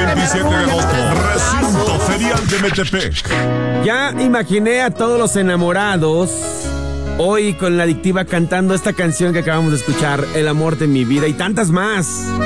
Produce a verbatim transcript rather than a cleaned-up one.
veintisiete de agosto, recinto ferial de Metepec. Ya imaginé a todos los enamorados hoy con la adictiva cantando esta canción que acabamos de escuchar, El amor de mi vida y tantas más.